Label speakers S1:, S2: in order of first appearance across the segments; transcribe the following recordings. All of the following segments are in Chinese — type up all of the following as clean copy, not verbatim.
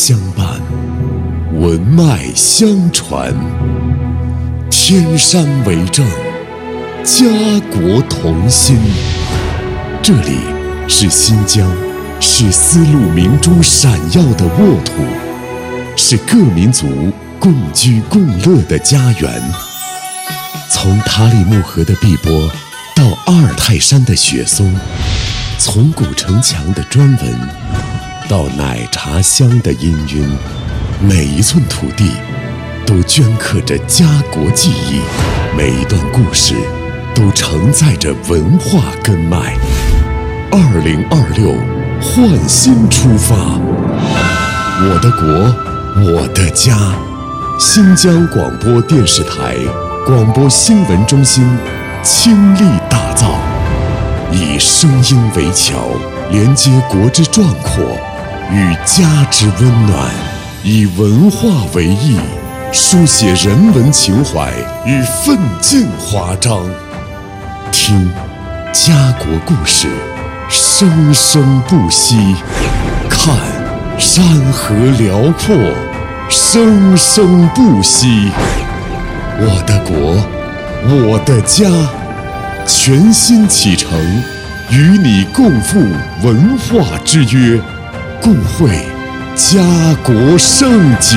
S1: 相伴，文脉相传，天山为证，家国同心。这里是新疆，是丝路明珠闪耀的沃土，是各民族共居共乐的家园。从塔里木河的碧波到阿尔泰山的雪松，从古城墙的砖纹到奶茶香的氤氲，每一寸土地都镌刻着家国记忆，每一段故事都承载着文化根脉。2026焕新出发，我的国，我的家。新疆广播电视台广播新闻中心倾力打造，以声音为桥，连接国之壮阔与家之温暖，以文化为翼，书写人文情怀与奋进华章。听家国故事，生生不息；看山河辽阔，生生不息。我的国，我的家，全新启程，与你共赴文化之约，共绘家国盛景。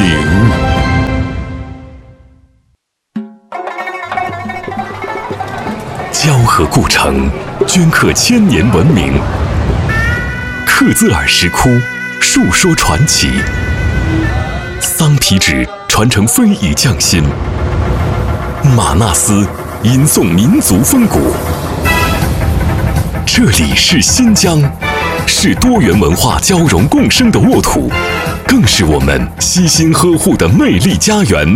S2: 交河故城，镌刻千年文明；克孜尔石窟，述说传奇；桑皮纸传承非遗匠心；玛纳斯吟诵民族风骨。这里是新疆，是多元文化交融共生的沃土，更是我们悉心呵护的魅力家园。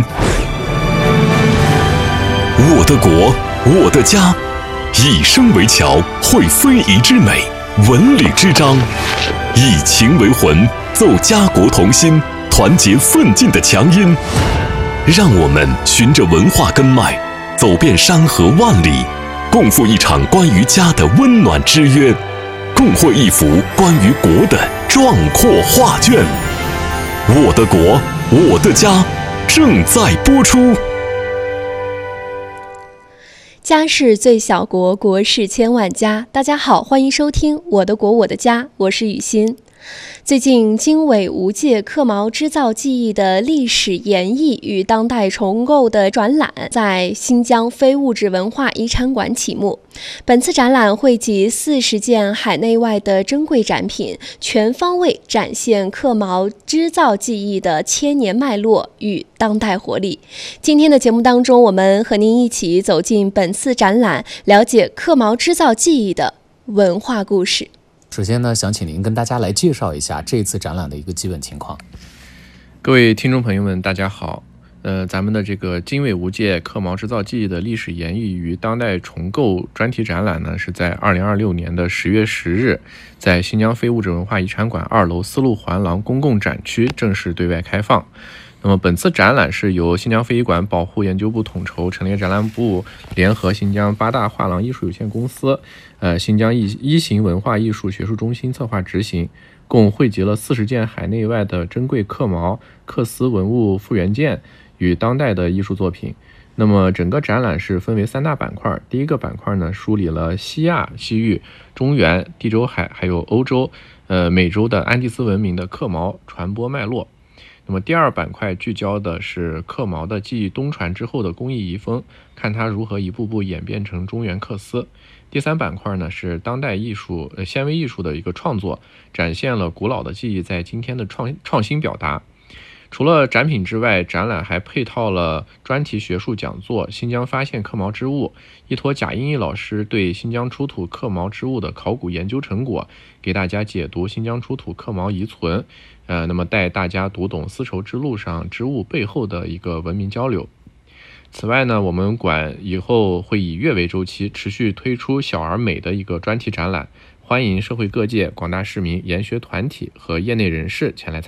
S2: 我的国，我的家，以声为桥，绘非遗之美，文旅之章；以情为魂，奏家国同心，团结奋进的强音。让我们循着文化根脉，走遍山河万里，共赴一场关于家的温暖之约，共绘一幅关于国的壮阔画卷。我的国，我的家，正在播出。
S3: 家是最小国，国是千万家。大家好，欢迎收听我的国我的家，我是雨欣。最近经纬无界克毛织造技艺的历史演绎与当代重构的展览在新疆非物质文化遗产馆启幕。本次展览汇集40件海内外的珍贵展品，全方位展现克毛织造技艺的千年脉络与当代活力。今天的节目当中，我们和您一起走进本次展览，了解克毛织造技艺的文化故事。
S4: 首先呢，想请您跟大家来介绍一下这次展览的一个基本情况。
S5: 各位听众朋友们，大家好。咱们的这个经纬无界克毛织造技艺的历史演绎与当代重构专题展览呢，是在2026年的10月10日，在新疆非物质文化遗产馆2楼丝路环廊公共展区正式对外开放。那么本次展览是由新疆非遗馆保护研究部统筹，陈列展览部联合新疆八大画廊艺术有限公司、新疆一行文化艺术学术中心策划执行，共汇集了40件海内外的珍贵克毛、缂丝文物复原件与当代的艺术作品。那么整个展览是分为3大板块，第一个板块呢，梳理了西亚、西域、中原、地中海还有欧洲、美洲的安第斯文明的克毛传播脉络。那么第二板块聚焦的是克毛的技艺东传之后的工艺遗风，看它如何一步步演变成中原缂丝。第三板块呢是当代艺术、纤维艺术的一个创作，展现了古老的技艺在今天的创新表达。除了展品之外，展览还配套了专题学术讲座、新疆发现克毛织物，依托贾英义老师对新疆出土克毛织物的考古研究成果，给大家解读新疆出土克毛遗存，那么带大家读懂丝绸之路上织物背后的一个文明交流。此外呢，我们馆以后会以月为周期，持续推出小而美的一个专题展览，欢迎社会各界、广大市民、研学团体和业内人士前来参观。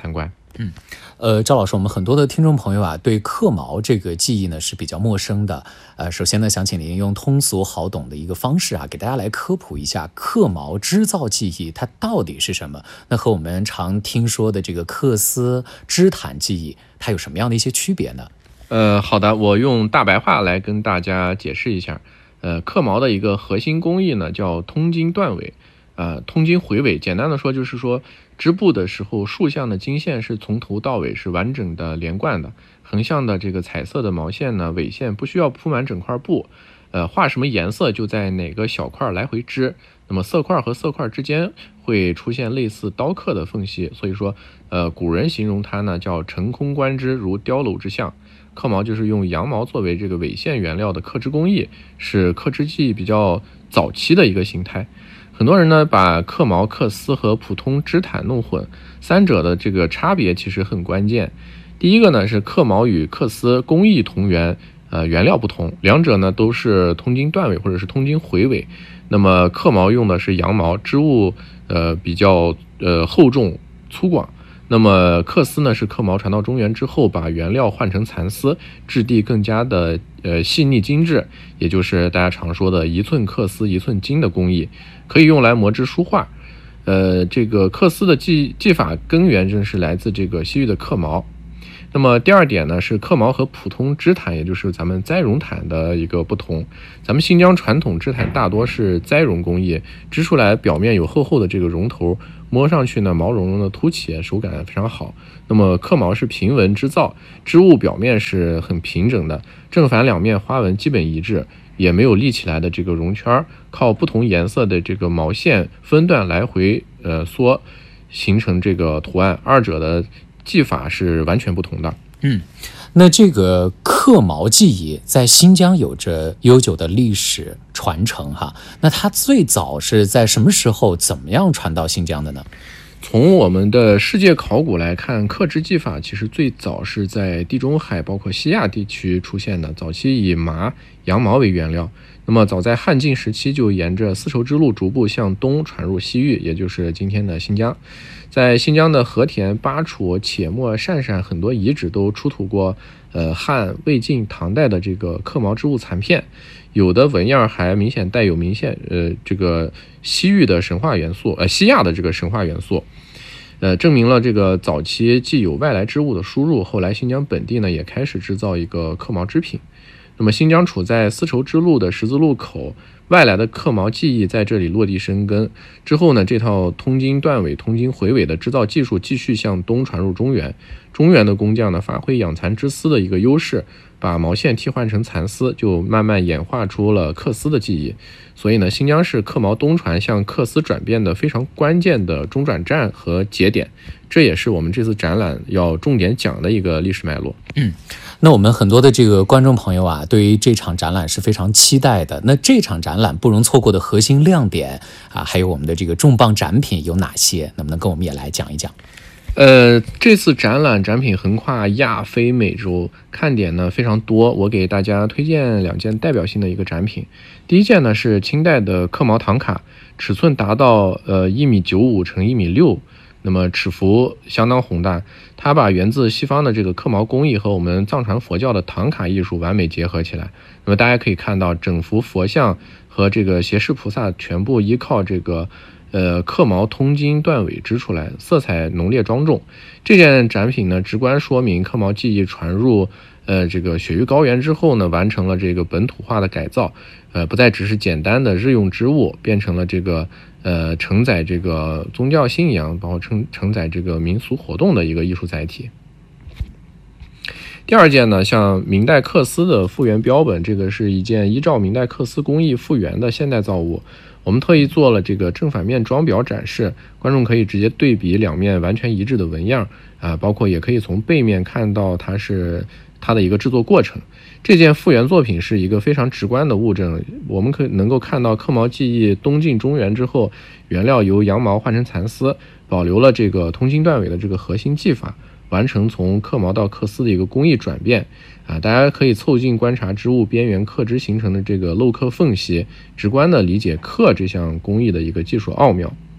S4: 赵老师，我们很多的听众朋友啊，对刻锚这个技艺呢是比较陌生的。首先呢，想请您用通俗好懂的一个方式啊，给大家来科普一下刻锚织造技艺它到底是什么？那和我们常听说的这个缂丝织毯技艺，它有什么样的一些区别呢？
S5: 好的，我用大白话来跟大家解释一下。刻锚的一个核心工艺呢，叫通经断尾。通经回尾，简单的说就是说，织布的时候，竖向的经线是从头到尾是完整的连贯的，横向的这个彩色的毛线呢，尾线不需要铺满整块布，画什么颜色就在哪个小块来回织，那么色块和色块之间会出现类似刀刻的缝隙，所以说，古人形容它呢叫乘空观之，如雕镂之象。刻锚就是用羊毛作为这个尾线原料的刻织工艺，是刻织技艺比较早期的一个形态。很多人呢把刻锚、缂丝和普通织毯弄混，三者的这个差别其实很关键。第一个呢是刻锚与缂丝工艺同源，原料不同，两者呢都是通经断尾或者是通经回尾。那么刻锚用的是羊毛，织物比较厚重粗犷。那么缂丝呢是刻锚传到中原之后，把原料换成蚕丝，质地更加的细腻精致，也就是大家常说的一寸缂丝一寸金的工艺，可以用来磨制书画。这个缂丝的技法根源正是来自这个西域的刻锚。那么第二点呢是刻锚和普通织毯，也就是咱们栽绒毯的一个不同。咱们新疆传统织毯大多是栽绒工艺，织出来表面有厚厚的这个绒头，摸上去呢毛茸茸的凸起，手感非常好。那么刻锚是平纹织造，织物表面是很平整的，正反两面花纹基本一致，也没有立起来的这个绒圈，靠不同颜色的这个毛线分段来回缩，形成这个图案，二者的技法是完全不同的。
S4: 那这个刻锚技艺在新疆有着悠久的历史传承哈，那它最早是在什么时候怎么样传到新疆的呢？
S5: 从我们的世界考古来看，刻织技法其实最早是在地中海包括西亚地区出现的，早期以麻、羊毛为原料。那么早在汉晋时期就沿着丝绸之路逐步向东传入西域，也就是今天的新疆。在新疆的和田、巴楚、且末、鄯善很多遗址都出土过汉、魏晋、唐代的这个刻锚织物残片，有的纹样还明显带有这个西域的神话元素，西亚的这个神话元素。证明了这个早期既有外来织物的输入，后来新疆本地呢也开始制造一个刻锚织品。那么新疆处在丝绸之路的十字路口，外来的刻锚技艺在这里落地生根。之后呢，这套通经断尾、通经回尾的织造技术继续向东传入中原。中原的工匠呢，发挥养蚕织丝的一个优势，把毛线替换成蚕丝，就慢慢演化出了缂丝的技艺。所以呢，新疆是刻锚东传向缂丝转变的非常关键的中转站和节点，这也是我们这次展览要重点讲的一个历史脉络。
S4: 那我们很多的这个观众朋友啊，对于这场展览是非常期待的。那这场展览不容错过的核心亮点啊，还有我们的这个重磅展品有哪些？能不能跟我们也来讲一讲？
S5: 这次展品横跨亚非美洲，看点呢非常多。我给大家推荐2件代表性的一个展品。第一件呢是清代的刻锚唐卡，尺寸达到1.95米乘1.6米，那么尺幅相当宏大。它把源自西方的这个刻锚工艺和我们藏传佛教的唐卡艺术完美结合起来。那么大家可以看到，整幅佛像和这个胁侍菩萨全部依靠这个刻锚通经断尾织出来，色彩浓烈庄重。这件展品呢，直观说明刻锚技艺传入这个雪域高原之后呢，完成了这个本土化的改造，不再只是简单的日用织物，变成了这个承载这个宗教信仰，包括承载这个民俗活动的一个艺术载体。第二件呢，像明代缂丝的复原标本，这个是一件依照明代缂丝工艺复原的现代造物。我们特意做了这个正反面装裱展示，观众可以直接对比两面完全一致的纹样包括也可以从背面看到它的一个制作过程。这件复原作品是一个非常直观的物证，我们能够看到刻锚技艺东进中原之后，原料由羊毛换成蚕丝，保留了这个通经断尾的这个核心技法，完成从刻锚到缂丝的一个工艺转变大家可以凑近观察织物边缘刻织形成的这个镂刻缝隙，直观的理解刻这项工艺的一个技术奥妙。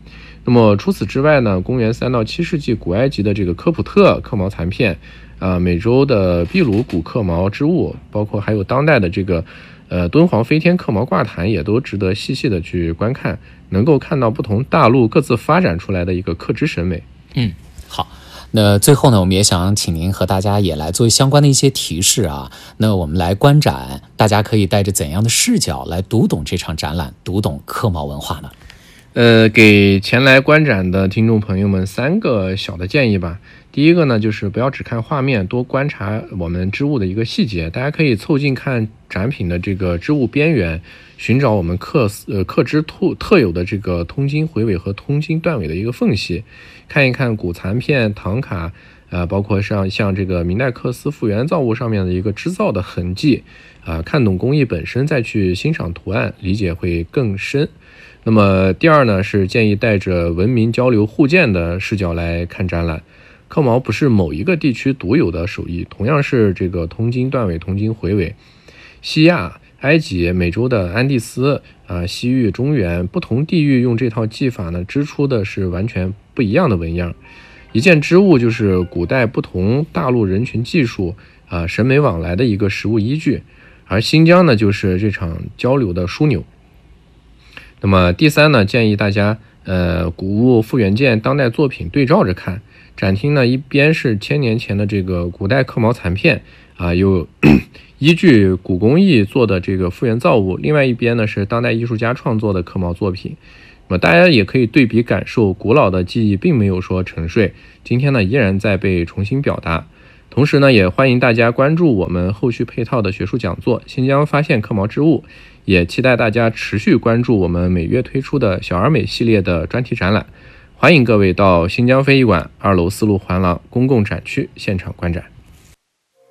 S5: 那么除此之外呢，公元3到7世纪古埃及的这个科普特克毛残片，美洲的秘鲁古克毛织物，包括还有当代的这个敦煌飞天克毛挂毯，也都值得细细的去观看，能够看到不同大陆各自发展出来的一个刻织审美。
S4: 好。那最后呢，我们也想请您和大家也来做相关的一些提示啊。那我们来观展，大家可以带着怎样的视角来读懂这场展览，读懂克毛文化呢？
S5: 给前来观展的听众朋友们3个小的建议吧。第一个呢，就是不要只看画面，多观察我们织物的一个细节。大家可以凑近看展品的这个织物边缘，寻找我们刻织特有的这个通经回尾和通经断尾的一个缝隙，看一看古残片、唐卡，包括像这个明代缂丝复原造物上面的一个织造的痕迹，看懂工艺本身，再去欣赏图案，理解会更深。那么第二呢，是建议带着文明交流互鉴的视角来看展览。刻毛不是某一个地区独有的手艺，同样是这个通经断尾、通经回尾。西亚、埃及、美洲的安第斯、西域、中原不同地域用这套技法呢，织出的是完全不一样的纹样。一件织物就是古代不同大陆人群技术审美往来的一个实物依据，而新疆呢，就是这场交流的枢纽。那么第三呢，建议大家古物复原件当代作品对照着看。展厅呢，一边是1000年前的这个古代刻毛残片有依据古工艺做的这个复原造物，另外一边呢是当代艺术家创作的刻毛作品。那么大家也可以对比感受，古老的技艺并没有说沉睡，今天呢依然在被重新表达。同时呢，也欢迎大家关注我们后续配套的学术讲座《新疆发现刻毛织物》，也期待大家持续关注我们每月推出的小而美系列的专题展览。欢迎各位到新疆非遗馆2楼4路环廊公共展区现场观展。